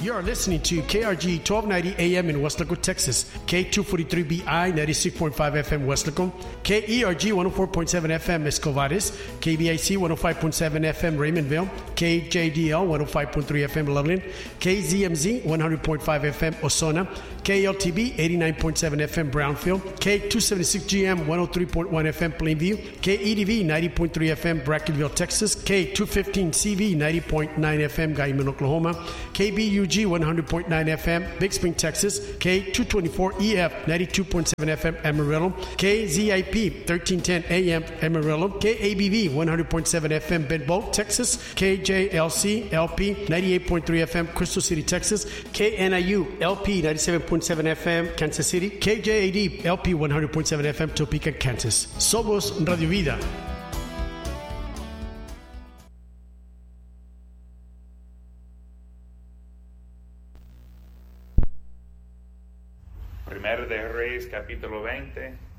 You're listening to KRG 1290 AM in Weslaco, Texas, K243BI 96.5 FM Weslaco, KERG 104.7 FM Escovares, KBIC 105.7 FM Raymondville, KJDL 105.3 FM Loveland, KZMZ 100.5 FM Osona, KLTB 89.7 FM Brownfield, K276GM 103.1 FM Plainview, KEDV 90.3 FM Brackettville, Texas, K215CV 90.9 FM Guyman, Oklahoma, KBUG 100.9 FM Big Spring, Texas, K224EF 92.7 FM Amarillo, KZIP 1310 AM Amarillo, KABV 100.7 FM Bend Bolt, Texas, KJLC LP 98.3 FM Crystal City, Texas, KNIU LP 97.7 FM Kansas City, KJAD LP 100.7 FM Topeka, Kansas. Somos Radio Vida. Primero de Reyes, capítulo 20.